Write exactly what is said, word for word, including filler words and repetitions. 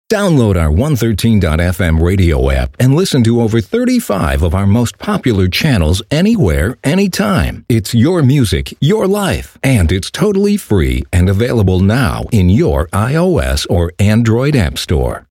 Download our one thirteen dot f m radio app and listen to over thirty-five of our most popular channels anywhere, anytime. It's your music, your life, and it's totally free and available now in your iOS or Android app store.